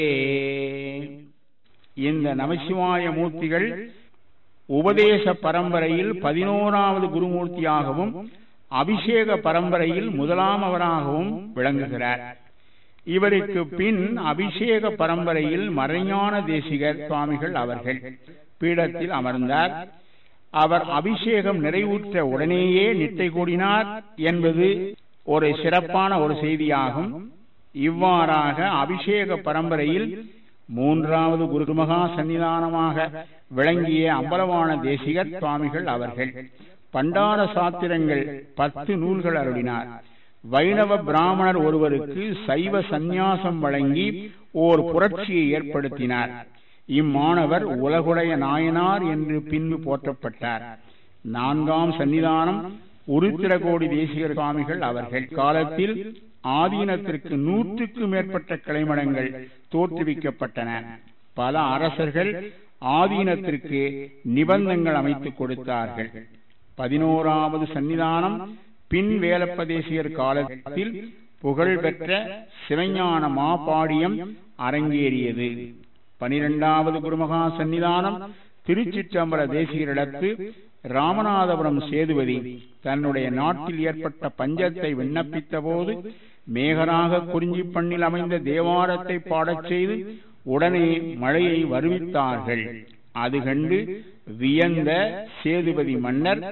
இந்த நமசிவாய மூர்த்திகள் உபதேச பரம்பரையில் 11வது குருமூர்த்தியாகவும் அபிஷேக பரம்பரையில் முதலாமவராகவும் விளங்குகிறார். இவருக்கு பின் அபிஷேக பரம்பரையில் மறைஞான தேசிகர் சுவாமிகள் அவர்கள் பீடத்தில் அமர்ந்தார். அவர் அபிஷேகம் நிறைவுற்ற உடனேயே நிட்டை கூடினார் என்பது ஒரு சிறப்பான ஒரு செய்தியாகும். இவ்வாறாக அபிஷேக பரம்பரையில் 3வது குருமகா சன்னிதானமாக விளங்கிய அம்பலவான தேசிகர் சுவாமிகள் அவர்கள் பண்டார சாத்திரங்கள் 10 நூல்கள் அருளினார். வைணவ பிராமணர் ஒருவருக்கு சைவ சந்நியாசம் வழங்கி ஓர் புரட்சியை ஏற்படுத்தினார். இம்மாணவர் உலகுடைய நாயனார் என்று பின்பு போற்றப்பட்டார். 4ஆம் சன்னிதானம் உருத்திரகோடி தேசிகர் சுவாமிகள் அவர்கள் காலத்தில் ஆதீனத்திற்கு 100க்கு மேற்பட்ட கிளைமடங்கள் தோற்றுவிக்கப்பட்டன. பல அரசர்கள் ஆதீனத்திற்கு நிபந்தங்கள் அமைத்துக் கொடுத்தார்கள். 11வது சன்னிதானம் பின் வேலப்ப தேசிகர் காலத்தில் புகழ்பெற்ற சிவஞான மாபாடியம் அரங்கேறியது. 12வது குருமகா சன்னிதானம் திருச்சிற்றம்பல தேசிகரிடத்து ராமநாதபுரம் சேதுபதி தன்னுடைய நாட்டில் ஏற்பட்ட பஞ்சத்தை விண்ணப்பித்த போது மேகராக குறிஞ்சி பண்ணில் அமைந்த தேவாரத்தை பாடச் செய்து உடனே மழையை வருவித்தார்கள். அது கண்டு வியந்த சேதுபதி மன்னர்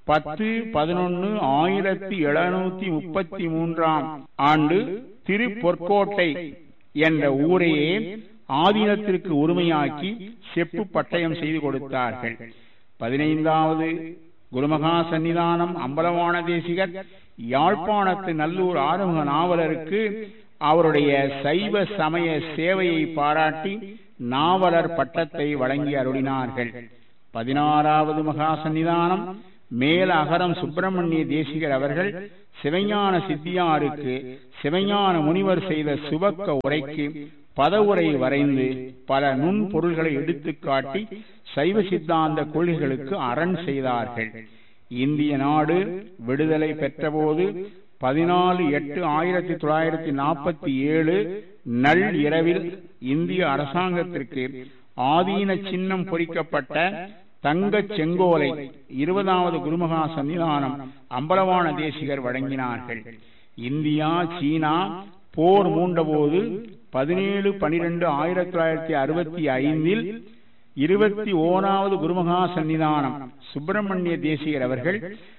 10/11/1733 ஆண்டு திருப்பொற்கோட்டை என்ற ஊரையே ஆதீனத்திற்கு உரிமையாக்கி செப்பு பட்டயம் செய்து கொடுத்தார்கள். 15வது குருமகா சன்னிதானம் அம்பலவான தேசிகர் யாழ்ப்பாணத்து நல்லூர் ஆறுமுக நாவலருக்கு அவருடைய சைவ சமய சேவையை பாராட்டி நாவலர் பட்டத்தை வழங்கி அருளினார்கள். 16வது மகா சன்னிதானம் மேல அகரம் சுப்பிரமணிய தேசிகர் அவர்கள் சிவஞான சித்தியாருக்கு சிவஞான முனிவர் செய்த சுபக்க உரைக்கு பதவுரை வரைந்து பல நுண்பொருள்களை எடுத்துக்காட்டி சைவ சித்தாந்த கொள்கைகளுக்கு அரண் செய்தார்கள். இந்திய நாடு விடுதலை பெற்றபோது 14/8/1947 நள் இரவில் இந்திய அரசாங்கத்திற்கு ஆதீன சின்னம் பொறிக்கப்பட்ட தங்க செங்கோலை 20வது குருமகா சன்னிதானம் அம்பலவான தேசிகர் வழங்கினார்கள். இந்தியா சீனா போர் மூண்டபோது 17/12/1965 21வது குருமகா சன்னிதானம் சுப்பிரமணிய தேசிகர் அவர்கள்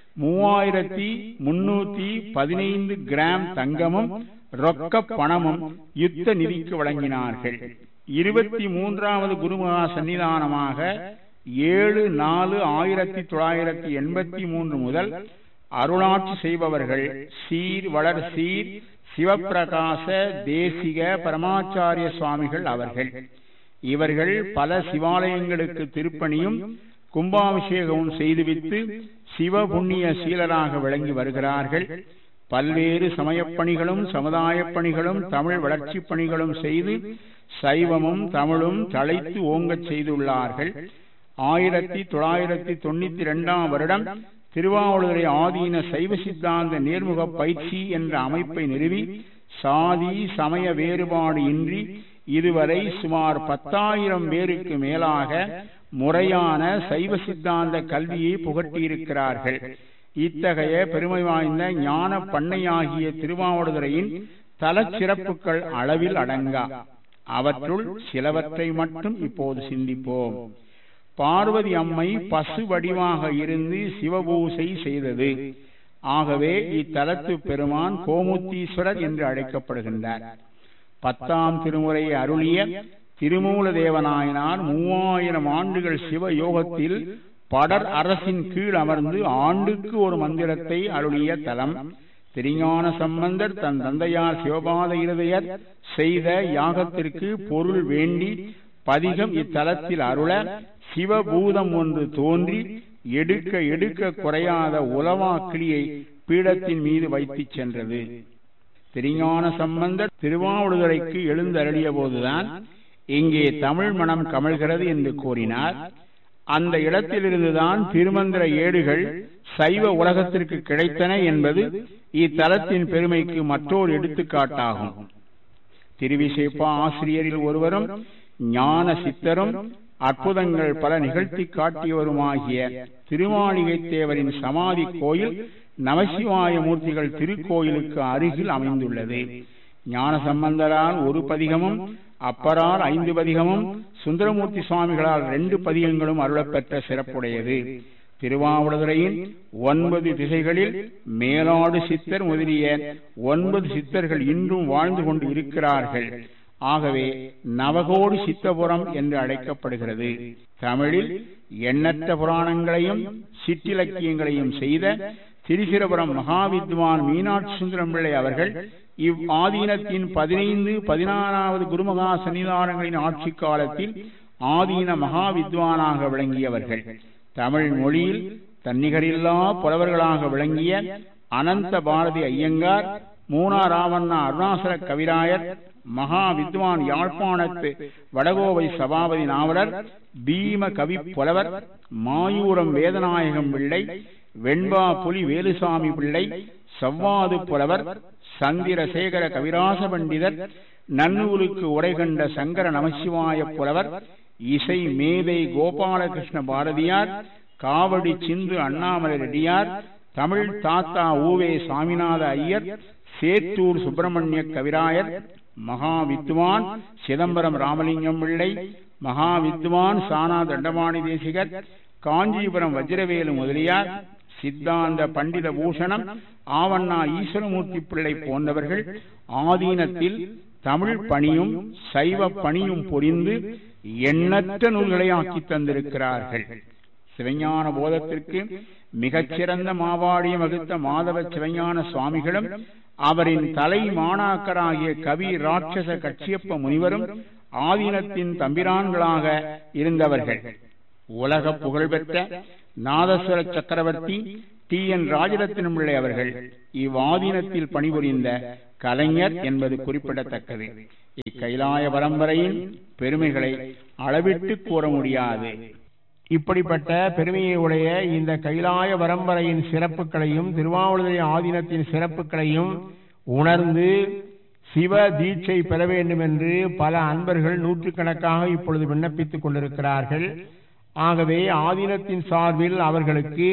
3315 கிராம் தங்கமும் ரொக்க பணமும் யுத்த நிதிக்கு வழங்கினார்கள். 23வது குருமகா சன்னிதானமாக 7/4/1983 முதல் அருளாட்சி செய்பவர்கள் சீர் வளர் சீர் சிவப்பிரகாச தேசிக பரமாச்சாரிய சுவாமிகள் அவர்கள். இவர்கள் பல சிவாலயங்களுக்கு திருப்பணியும் கும்பாபிஷேகமும் செய்துவித்து சிவ புண்ணிய சீலராக விளங்கி வருகிறார்கள். பல்வேறு சமயப்பணிகளும் சமுதாய பணிகளும் தமிழ் வளர்ச்சி பணிகளும் செய்து சைவமும் தமிழும் தழைத்து ஓங்கச் செய்துள்ளார்கள். 1992 வருடம் திருவாவூரை ஆதீன சைவ சித்தாந்த நேர்முக பயிற்சி என்ற அமைப்பை நிறுவி சாதி சமய வேறுபாடு இன்றி இதுவரை சுமார் 10,000 பேருக்கு மேலாக முறையான சைவ சித்தாந்த கல்வியை புகட்டியிருக்கிறார்கள். இத்தகைய பெருமை வாய்ந்த ஞான பண்ணையாகிய திருவாவடுதுறையின் தலச்சிறப்புகள் அளவில் அடங்கா. அவற்றுள் சிலவற்றை மட்டும் இப்போது சிந்திப்போம். பார்வதி அம்மை பசு வடிவாக இருந்து சிவபூசை செய்தது. ஆகவே இத்தலத்து பெருமான் கோமுத்தீஸ்வரர் என்று அழைக்கப்படுகின்றார். 10ஆம் திருமுறையை அருளிய திருமூல தேவநாயனார் 3000 ஆண்டுகள் சிவ யோகத்தில் படர் அரசின் கீழ் அமர்ந்து ஆண்டுக்கு ஒரு மந்திரத்தை அருளிய தலம். திருஞான சம்பந்தர் தன் தந்தையார் சிவபாத இருதயர் செய்த யாகத்திற்கு பொருள் வேண்டி பதிகம் இத்தலத்தில் அருள சிவபூதம் ஒன்று தோன்றி எடுக்க எடுக்க குறையாத உலவா கிளியை பீடத்தின் மீது வைத்துச் சென்றது. திருஞான சம்பந்தர் திருவாவடுதுறைக்கு எழுந்தருளிய போதுதான் இங்கே தமிழ் மனம் கமழ்கிறது என்று கூறினார். அந்த இடத்திலிருந்துதான் திருமந்திர ஏடுகள் சைவ உலகத்திற்கு கிடைத்தன என்பது இத்தலத்தின் பெருமைக்கு மற்றொரு எடுத்துக்காட்டாகும். திருவிசைப்பா ஆசிரியரில் ஒருவரும் ஞான சித்தரும் அற்புதங்கள் பல நிகழ்த்தி காட்டியவருமாகிய திருமாளிகை தேவரின் சமாதி கோயில் நமசிவாய மூர்த்திகள் திருக்கோயிலுக்கு அருகில் அமைந்துள்ளது. ஞான சம்பந்தரால் ஒரு பதிகமும், அப்பரால் 5 பதிகமும், சுந்தரமூர்த்தி சுவாமிகளால் 2 பதிகங்களும் அருளப்பெற்ற சிறப்புடையது. திருவாவடுதுறையின் 9 திசைகளில் மேலாடு சித்தர் முதலிய 9 சித்தர்கள் இன்றும் வாழ்ந்து கொண்டு இருக்கிறார்கள். ஆகவே நவகோடி சித்தபுரம் என்று அழைக்கப்படுகிறது. தமிழில் எண்ணற்ற புராணங்களையும் சிற்றிலக்கியங்களையும் செய்த திரிசிரபுரம் மகாவித்வான் மீனாட்சி சுந்தரம் பிள்ளை அவர்கள் இவ் ஆதீனத்தின் 15, 16வது குருமகா சன்னிதானங்களின் ஆட்சி காலத்தில் ஆதீன மகாவித்வானாக விளங்கியவர்கள். தமிழ் மொழியில் தன்னிகரில்லா புலவர்களாக விளங்கிய அனந்த பாரதி ஐயங்கார், மூனாராவண்ணா அருணாசல கவிராயர், மகா வித்வான் யாழ்ப்பாணத்து வடகோவை சபாபதி நாவலர், பீம கவி புலவர் மாயூரம் வேதநாயகம் பிள்ளை, வெண்பா புலி வேலுசாமி பிள்ளை, சவ்வாது புலவர் சந்திரசேகர கவிராச பண்டிதர், நன்னூலுக்கு உரைகண்ட சங்கர நமசிவாய புலவர், இசை மேதை கோபாலகிருஷ்ண பாரதியார், காவடி சிந்து அண்ணாமலை ரெட்டியார், தமிழ் தாத்தா ஊவே சாமிநாத ஐயர், சேத்தூர் சுப்பிரமணிய கவிராயர், மகா வித்வான் சிதம்பரம் ராமலிங்கம் பிள்ளை, மகா வித்வான் சானா தண்டபாணி தேசிகர், காஞ்சிபுரம் வஜ்ரவேலு முதலியார், சித்தாந்த பண்டித பூஷணம் ஆவண்ணா ஈஸ்வரமூர்த்தி பிள்ளை போன்றவர்கள் ஆதீனத்தில் தமிழ் பணியும் சைவ பணியும் புரிந்து எண்ணற்ற நூல்களை ஆக்கி தந்திருக்கிறார்கள். சிவஞான போதத்திற்கு மிகச்சிறந்த மாவாடியம் வகுத்த மாதவ சிவஞான சுவாமிகளும் அவரின் தலை மாணாக்கராகிய கவி ராட்சச கட்சியப்ப முனிவரும் ஆதீனத்தின் தம்பிரான்களாக இருந்தவர்கள். உலக புகழ்பெற்ற நாதஸ்வர சக்கரவர்த்தி TN ராஜரத்தினம் பிள்ளை அவர்கள் இவ்வாதீனத்தில் பணிபுரிந்த கலைஞர் என்பது குறிப்பிடத்தக்கது. இக்கைலாய பரம்பரையின் பெருமைகளை அளவிட்டு கூற முடியாது. இப்படிப்பட்ட பெருமையை உடைய இந்த கைலாய பரம்பரையின் சிறப்புகளையும் திருவாவடுதுறை ஆதீனத்தின் சிறப்புகளையும் உணர்ந்து சிவ தீட்சை பெற வேண்டும் என்று பல அன்பர்கள் நூற்றுக்கணக்காக இப்பொழுது விண்ணப்பித்துக் கொண்டிருக்கிறார்கள். ஆகவே ஆதீனத்தின் சார்பில் அவர்களுக்கு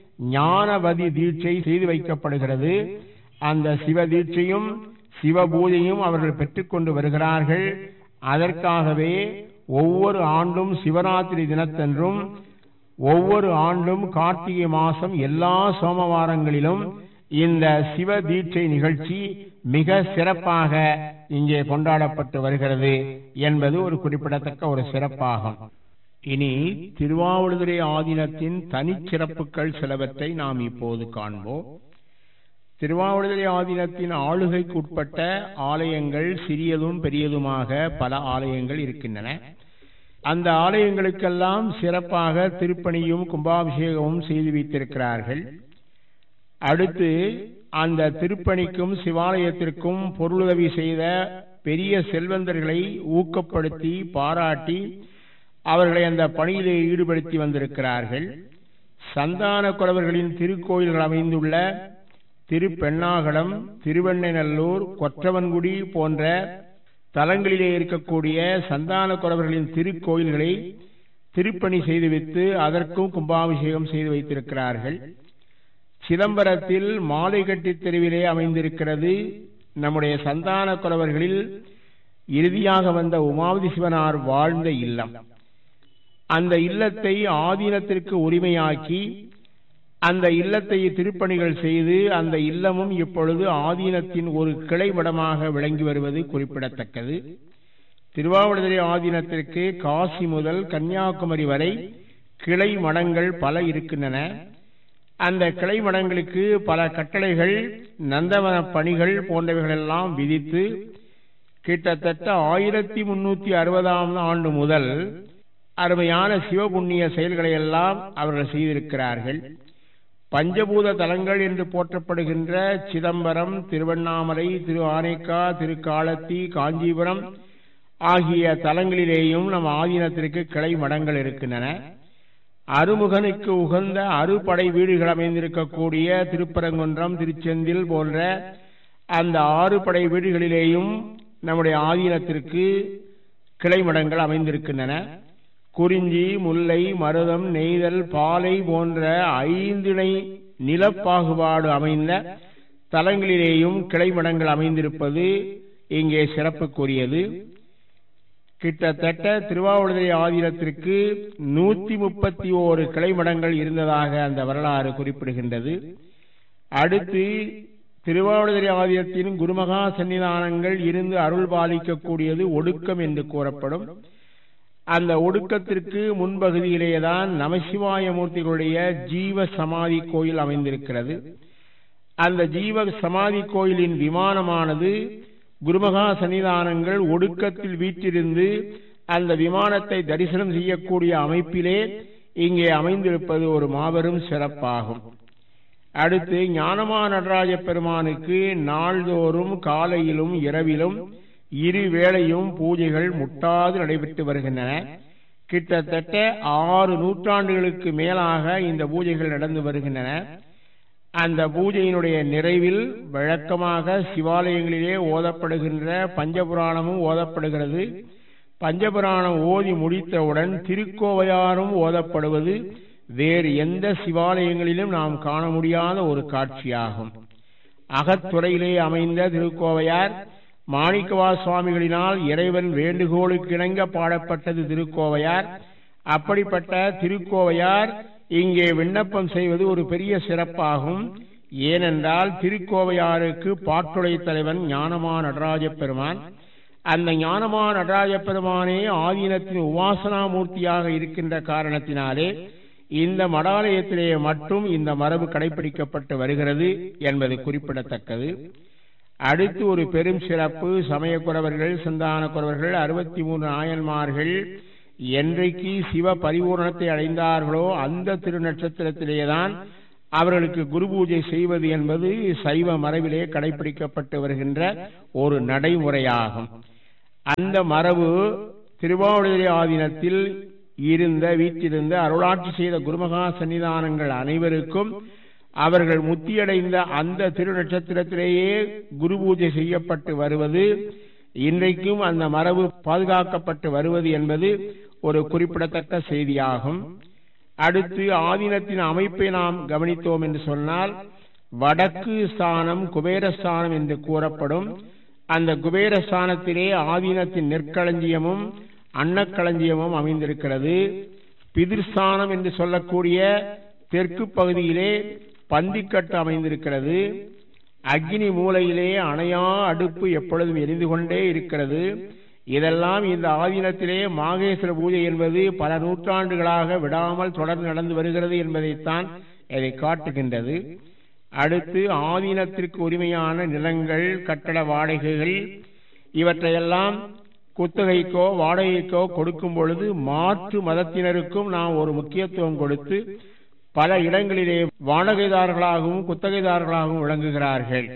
ஞானவதி தீட்சை செய்து வைக்கப்படுகிறது. அந்த சிவ தீட்சையும் சிவ பூஜையும் அவர்கள் பெற்றுக்கொண்டு வருகிறார்கள். அதற்காகவே ஒவ்வொரு ஆண்டும் சிவராத்திரி தினத்தன்றும் ஒவ்வொரு ஆண்டும் கார்த்திகை மாசம் எல்லா சோமவாரங்களிலும் இந்த சிவ தீட்சை நிகழ்ச்சி மிக சிறப்பாக இங்கே கொண்டாடப்பட்டு வருகிறது என்பது ஒரு குறிப்பிடத்தக்க ஒரு சிறப்பாகும். இனி திருவாவடுதுறை ஆதீனத்தின் தனிச்சிறப்புகள் சிலவற்றை நாம் இப்போது காண்போம். திருவாவடுதுறை ஆதீனத்தின் ஆளுகைக்குட்பட்ட ஆலயங்கள் சிறியதும் பெரியதுமாக பல ஆலயங்கள் இருக்கின்றன. அந்த ஆலயங்களுக்கெல்லாம் சிறப்பாக திருப்பணியும் கும்பாபிஷேகமும் செய்து வைத்திருக்கிறார்கள். அடுத்து அந்த திருப்பணிக்கும் சிவாலயத்திற்கும் பொருளுதவி செய்த பெரிய செல்வந்தர்களை ஊக்கப்படுத்தி பாராட்டி அவர்களை அந்த பணியிலே ஈடுபடுத்தி வந்திருக்கிறார்கள். சந்தான குறவர்களின் திருக்கோயில்கள் அமைந்துள்ள திருப்பெண்ணாகடம், திருவெண்ணநல்லூர், கொற்றவன்குடி போன்ற தலங்களிலே இருக்கக்கூடிய சந்தான குறவர்களின் திருக்கோயில்களை திருப்பணி செய்து வைத்து அதற்கும் கும்பாபிஷேகம் செய்து வைத்திருக்கிறார்கள். சிதம்பரத்தில் மாலைகட்டி தெருவிலே அமைந்திருக்கிறது நம்முடைய சந்தான குறவர்களில் இறுதியாக வந்த உமாவதி சிவனார் வாழ்ந்த இல்லம். அந்த இல்லத்தை ஆதீனத்திற்கு உரிமையாக்கி அந்த இல்லத்தை திருப்பணிகள் செய்து அந்த இல்லமும் இப்பொழுது ஆதீனத்தின் ஒரு கிளைமடமாக விளங்கி வருவது குறிப்பிடத்தக்கது. திருவாவடுதுறை ஆதீனத்திற்கு காசி முதல் கன்னியாகுமரி வரை கிளை மடங்கள் பல இருக்கின்றன. அந்த கிளை மடங்களுக்கு பல கட்டளைகள், நந்தவன பணிகள் போன்றவைகளெல்லாம் விதித்து கிட்டத்தட்ட 1360ஆம் ஆண்டு முதல் அருமையான சிவபுண்ணிய செயல்களை எல்லாம் அவர்கள் செய்திருக்கிறார்கள். பஞ்சபூத தலங்கள் என்று போற்றப்படுகின்ற சிதம்பரம், திருவண்ணாமலை, திரு ஆனைக்கா, திருக்காலத்தி, காஞ்சிபுரம் ஆகிய தலங்களிலேயும் நம் ஆதீனத்திற்கு கிளை மடங்கள் இருக்கின்றன. அருமுகனுக்கு உகந்த அறுபடை வீடுகள் அமைந்திருக்கக்கூடிய திருப்பரங்குன்றம், திருச்செந்தில் போன்ற அந்த 6 படை வீடுகளிலேயும் நம்முடைய ஆதீனத்திற்கு கிளை மடங்கள் அமைந்திருக்கின்றன. குறிஞ்சி, முல்லை, மருதம், நெய்தல், பாலை போன்ற 5 நிலப்பாகுபாடு அமைந்த தலங்களிலேயும் கிளை மடங்கள் அமைந்திருப்பது இங்கே சிறப்புக்குரியது. கிட்டத்தட்ட திருவாவடுதுறை ஆதீனத்திற்கு 131 கிளை மடங்கள் இருந்ததாக அந்த வரலாறு குறிப்பிடுகின்றது. அடுத்து திருவாவடுதுறை ஆதீனத்தின் குருமகா சன்னிதானங்கள் இருந்து அருள் பாலிக்கக்கூடியது ஒடுக்கம் என்று கூறப்படும். அந்த ஒடுக்கத்திற்கு முன்பகுதியிலேதான் நமசிவாய மூர்த்திகளுடைய ஜீவ சமாதி கோயில் அமைந்திருக்கிறது. அந்த ஜீவ சமாதி கோயிலின் விமானமானது குருமகா சன்னிதானங்கள் ஒடுக்கத்தில் வீற்றிருந்து அந்த விமானத்தை தரிசனம் செய்யக்கூடிய அமைப்பிலே இங்கே அமைந்திருப்பது ஒரு மாபெரும் சிறப்பாகும். அடுத்து ஞானமா நடராஜ பெருமானுக்கு நாள்தோறும் காலையிலும் இரவிலும் 2 வேளையும் பூஜைகள் முட்டாது நடைபெற்று வருகின்றன. கிட்டத்தட்ட 6 நூற்றாண்டுகளுக்கு மேலாக இந்த பூஜைகள் நடந்து வருகின்றன. அந்த பூஜையினுடைய நிறைவில் வழக்கமாக சிவாலயங்களிலே ஓதப்படுகின்ற பஞ்சபுராணமும் ஓதப்படுகிறது. பஞ்சபுராணம் ஓதி முடித்தவுடன் திருக்கோவையாரும் ஓதப்படுவது வேறு எந்த சிவாலயங்களிலும் நாம் காண முடியாத ஒரு காட்சியாகும். அகத்துறையிலே அமைந்த திருக்கோவையார் மாணிக்கவா சுவாமிகளினால் இறைவன் வேண்டுகோளுக்கிணங்க பாடப்பட்டது திருக்கோவையார். அப்படிப்பட்ட திருக்கோவையார் இங்கே விண்ணப்பம் செய்வது ஒரு பெரிய சிறப்பாகும். ஏனென்றால் திருக்கோவையாருக்கு பாட்டுடை தலைவன் ஞானமா நடராஜ பெருமான். அந்த ஞானமா நடராஜ பெருமானே ஆதீனத்தின் உபாசனா மூர்த்தியாக இருக்கின்ற காரணத்தினாலே இந்த மடாலயத்திலே மட்டும் இந்த மரபு கடைபிடிக்கப்பட்டு வருகிறது என்பது குறிப்பிடத்தக்கது. அடுத்து ஒரு பெரும் சிறப்பு, சமயக்குறவர்கள், சந்தான குறவர்கள், 63 நாயன்மார்கள் என்றைக்கு சிவ பரிபூரணத்தை அடைந்தார்களோ அந்த திருநட்சத்திரத்திலேதான் அவர்களுக்கு குரு பூஜை செய்வது என்பது சைவ மரபிலே கடைபிடிக்கப்பட்டு வருகின்ற ஒரு நடைமுறையாகும். அந்த மரபு திருவாவடுதுறை ஆதீனத்தில் வீற்றிருந்த அருளாட்சி செய்த குருமகா சன்னிதானங்கள் அனைவருக்கும் அவர்கள் முத்தியடைந்த அந்த திருநட்சத்திரத்திலேயே குரு பூஜை செய்யப்பட்டு வருவது, இன்றைக்கும் அந்த மரபு பாதுகாக்கப்பட்டு வருவது என்பது ஒரு குறிப்பிடத்தக்க செய்தியாகும். அடுத்து ஆதீனத்தின் அமைப்பை நாம் கவனித்தோம் என்று சொன்னால், வடக்கு ஸ்தானம் குபேரஸ்தானம் என்று கூறப்படும். அந்த குபேரஸ்தானத்திலே ஆதீனத்தின் நெற்களஞ்சியமும் அன்னக்களஞ்சியமும் அமைந்திருக்கிறது. பிதிர்ஸ்தானம் என்று சொல்லக்கூடிய தெற்கு பகுதியிலே பந்திக்கட்டு அமைந்திருக்கிறது. அக்னி மூலையிலே அணையா அடுப்பு எப்பொழுதும் எரிந்து கொண்டே இருக்கிறது. இதெல்லாம் இந்த ஆதீனத்திலே மாகேஸ்வர பூஜை என்பது பல நூற்றாண்டுகளாக விடாமல் தொடர்ந்து நடந்து வருகிறது என்பதைத்தான் இதை காட்டுகின்றது. அடுத்து ஆதீனத்திற்கு உரிமையான நிலங்கள், கட்டட வாடகைகள் இவற்றையெல்லாம் குத்தகைக்கோ வாடகைக்கோ கொடுக்கும் பொழுது மாற்று மதத்தினருக்கும் நாம் ஒரு முக்கியத்துவம் கொடுத்து பல இடங்களிலே வாடகைதாரர்களாகவும் குத்தகைதாரர்களாகவும் விளங்குகிறார்கள்.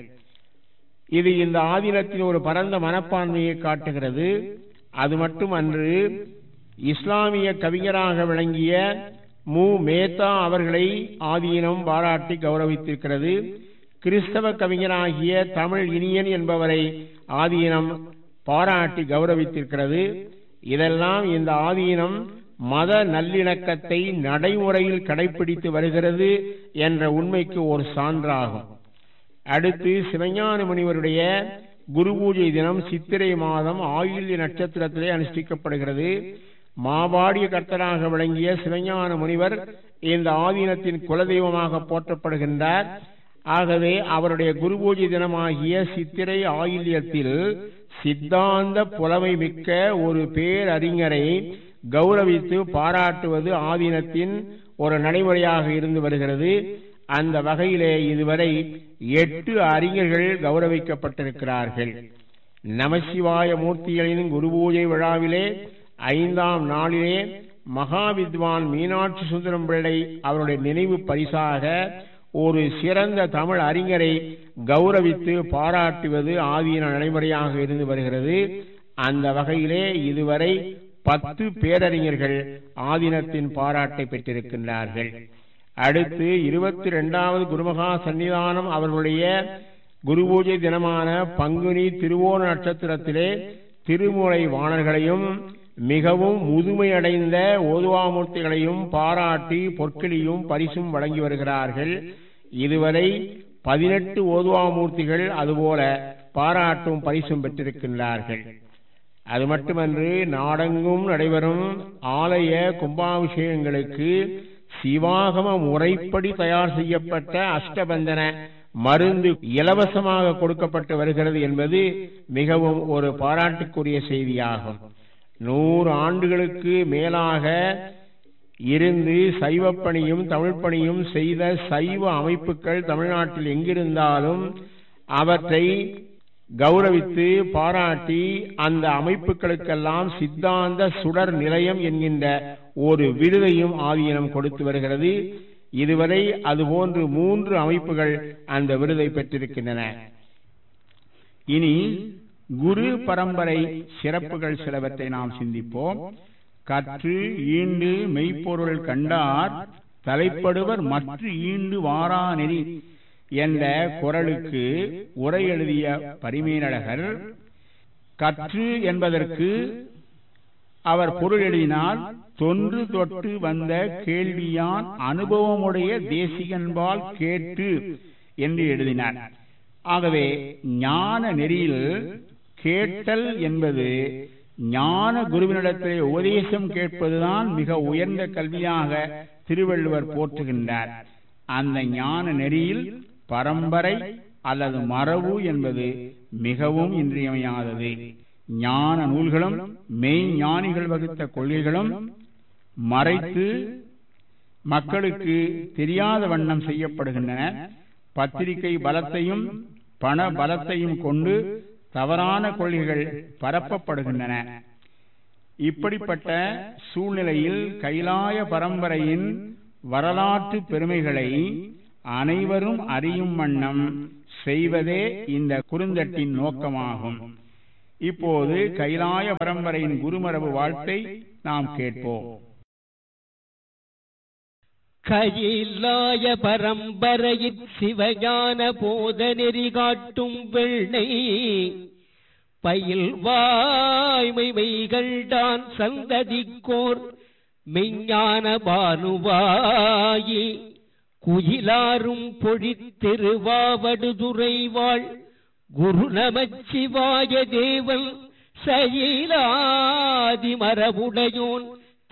இது இந்த ஆதீனத்தின் ஒரு பரந்த மனப்பான்மையை காட்டுகிறது. அது மட்டுமன்று, இஸ்லாமிய கவிஞராக விளங்கிய மு மேத்தா அவர்களை ஆதீனம் பாராட்டி கௌரவித்திருக்கிறது. கிறிஸ்தவ கவிஞராகிய தமிழ் இனியன் என்பவரை ஆதீனம் பாராட்டி கௌரவித்திருக்கிறது. இதெல்லாம் இந்த ஆதீனம் மத நல்லிணக்கத்தை நடைமுறையில் கடைபிடித்து வருகிறது என்ற உண்மைக்கு ஒரு சான்றாகும். அடுத்து சிவஞான முனிவருடைய குரு பூஜை தினம் சித்திரை மாதம் ஆயில்ய நட்சத்திரத்திலே அனுஷ்டிக்கப்படுகிறது. மாபாடிய கர்த்தராக விளங்கிய சிவஞான முனிவர் இந்த ஆதீனத்தின் குலதெய்வமாக போற்றப்படுகின்றார். ஆகவே அவருடைய குரு பூஜை தினமாகிய சித்திரை ஆயில்யத்தில் சித்தாந்த புலமை மிக்க ஒரு பேரறிஞரை கௌரவித்து பாராட்டுவது ஆதீனத்தின் ஒரு நடைமுறையாக இருந்து வருகிறது. அந்த வகையிலே இதுவரை 8 அறிஞர்கள் கௌரவிக்கப்பட்டிருக்கிறார்கள். நமசிவாய மூர்த்திகளின் குரு பூஜை விழாவிலே 5ஆம் நாளிலே மகாவித்வான் மீனாட்சி சுந்தரம் பிள்ளை அவருடைய நினைவு பரிசாக ஒரு சிறந்த தமிழ் அறிஞரை கௌரவித்து பாராட்டுவது ஆதீன நடைமுறையாக இருந்து வருகிறது. அந்த வகையிலே இதுவரை 10 பேரறிஞர்கள் ஆதீனத்தின் பாராட்டை பெற்றிருக்கின்றார்கள். அடுத்து 22வது குருமகா சன்னிதானம் அவர்களுடைய குரு பூஜை தினமான பங்குனி திருவோண நட்சத்திரத்திலே திருமுறை வாணர்களையும் மிகவும் முதுமையடைந்த ஓதுவாமூர்த்திகளையும் பாராட்டி பொற்கிளியும் பரிசும் வழங்கி வருகிறார்கள். இதுவரை 18 ஓதுவாமூர்த்திகள் அதுபோல பாராட்டும் பரிசும் பெற்றிருக்கின்றார்கள். அது மட்டுமன்று நாடெங்கும் நடைபெறும் ஆலய கும்பாபிஷேகங்களுக்கு சிவாகம முறைப்படி தயார் செய்யப்பட்ட அஷ்டபந்தன மருந்து இலவசமாக கொடுக்கப்பட்டு வருகிறது என்பது மிகவும் ஒரு பாராட்டுக்குரிய செய்தியாகும். 100 ஆண்டுகளுக்கு மேலாக இருந்து சைவப்பணியும் தமிழ்ப்பணியும் செய்த சைவ அமைப்புகள் தமிழ்நாட்டில் எங்கிருந்தாலும் அவற்றை கௌரவித்து பாராட்டி அந்த அமைப்புகளுக்கெல்லாம் சித்தாந்த சுடர் நிலையம் என்கின்ற ஒரு விருதையும் ஆதீனம் கொடுத்து வருகிறது. இதுவரை அதுபோன்று 3 அமைப்புகள் அந்த விருதை பெற்றிருக்கின்றன. இனி குரு பரம்பரை சிறப்புகள் சிலவற்றை நாம் சிந்திப்போம். கற்று ஈண்டு மெய்ப்பொருள் கண்டார் தலைப்படுவர் மற்ற ஈண்டு வாரா நெறி என்ற குறளுக்கு உரை எழுதிய பரிமேலழகர் கற்று என்பதற்கு அவர் பொருள் எழுதினால் தொன்று தொட்டு வந்த கேள்வியான் அனுபவமுடைய தேசிகன்பால் கேட்டு என்று எழுதினார். ஆகவே ஞான நெறியில் கேட்டல் என்பது ஞான குருவினிடத்திலே உபதேசம் கேட்பதுதான் மிக உயர்ந்த கல்வியாக திருவள்ளுவர் போற்றுகின்றார். அந்த ஞான நெறியில் பரம்பரை அல்லது மரபு என்பது மிகவும் இன்றியமையாதது. ஞான நூல்களும் மெய்ஞானிகள் வகுத்த கொள்கைகளும் மறைத்து மக்களுக்கு தெரியாத வண்ணம் செய்யப்படுகின்றன. பத்திரிகை பலத்தையும் பண பலத்தையும் கொண்டு தவறான கொள்கைகள் பரப்பப்படுகின்றன. இப்படிப்பட்ட சூழ்நிலையில் கைலாய பரம்பரையின் வரலாற்று பெருமைகளை அனைவரும் அறியும் வண்ணம் செய்வதே இந்த குறுந்தட்டின் நோக்கமாகும். இப்போது கைலாய பரம்பரையின் குருமரபு வாழ்த்தை நாம் கேட்போம். கைலாய பரம்பரையில் சிவஞான போத நெறி காட்டும் வெள்ளை பயில் வாய்மை மெய்கள்தான் சந்ததிக்கோர் மெய்ஞான பானுவாயி குயிலாரும் பொழித்திருவாவடுதுறை வாழ் குரு நமச்சிவாய தேவன் சயிலாதி மரபுடையோன்